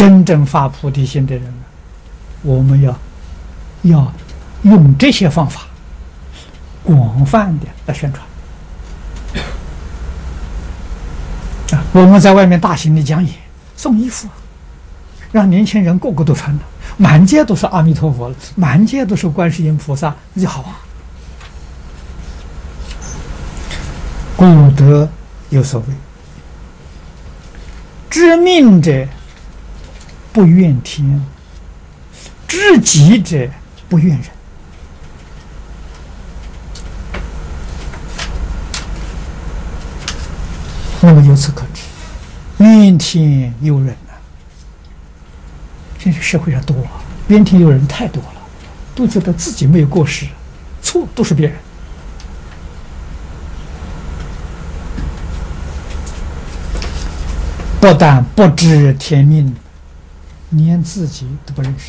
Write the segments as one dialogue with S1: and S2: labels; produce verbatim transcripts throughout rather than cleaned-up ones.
S1: 真正发菩提心的人，我们要要用这些方法广泛的来宣传。啊，我们在外面大型的讲演，送衣服，让年轻人个个都穿了，满街都是阿弥陀佛了，满街都是观世音菩萨，那就好啊。古德有所谓：知命者不怨天，知己者不怨人。那么由此可知，怨天尤人啊，现在社会上多，怨天尤人太多了，都觉得自己没有过失，错都是别人。不但不知天命，连自己都不认识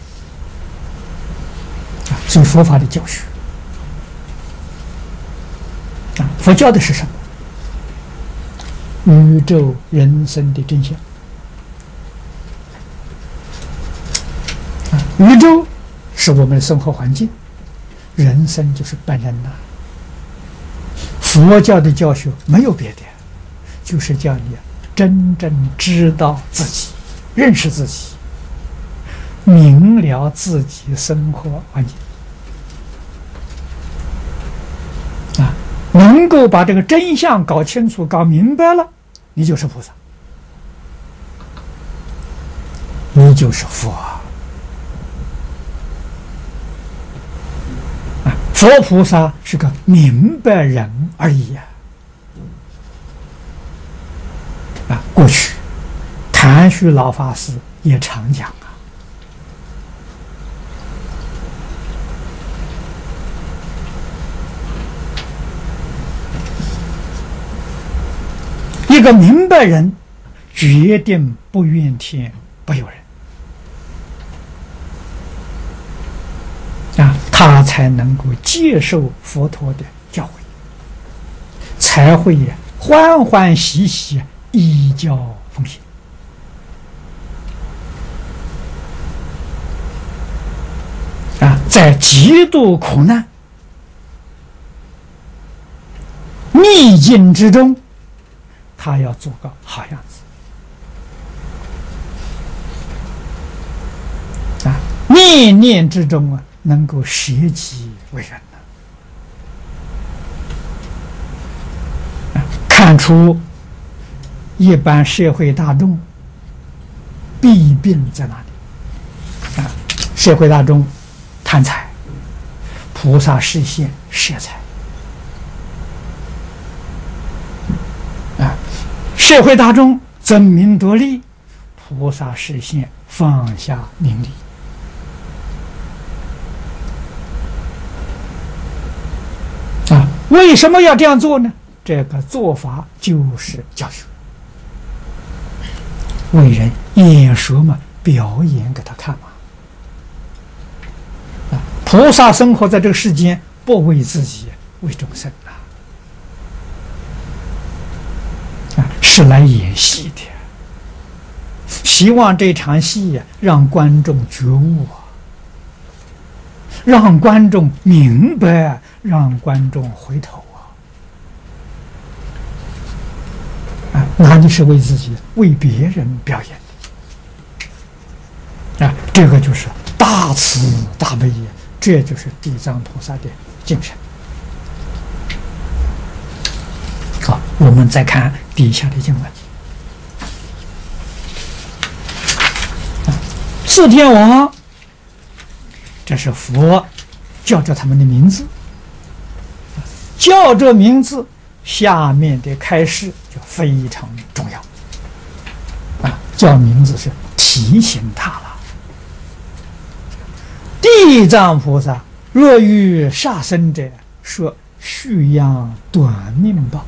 S1: 啊！所以佛法的教学啊，佛教的是什么？宇宙人生的真相啊！宇宙是我们的生活环境，人生就是本人呐。佛教的教学没有别的，就是叫你真正知道自己，认识自己，明了自己生活环境啊，能够把这个真相搞清楚、搞明白了，你就是菩萨，你就是佛啊！啊，佛菩萨是个明白人而已呀、啊！啊，过去谭旭老法师也常讲啊，一个明白人决定不怨天不尤人啊，他才能够接受佛陀的教诲，才会欢欢喜喜依教奉行啊，在极度苦难逆境之中，他要做个好样子啊！念念之中啊，能够舍己为人啊，看出一般社会大众弊病在哪里啊？社会大众贪财，菩萨示现舍财。社会大众争名夺利，菩萨示现放下名利啊！为什么要这样做呢？这个做法就是教学，为人演说嘛，表演给他看嘛。啊，菩萨生活在这个世间，不为自己，为众生啊。是来演戏的，希望这场戏呀，让观众觉悟啊，让观众明白，让观众回头啊！啊，哪里是为自己，为别人表演的啊？这个就是大慈大悲，这就是地藏菩萨的精神。好，我们再看底下的经文。四天王，这是佛叫着他们的名字，叫这名字，下面的开示就非常重要啊！叫名字是提醒他了。地藏菩萨若遇杀生者，说续养短命报。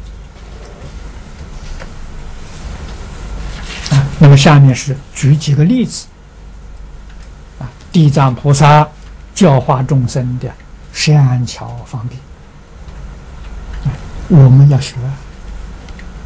S1: 那么下面是举几个例子啊，地藏菩萨教化众生的善巧方便，我们要学。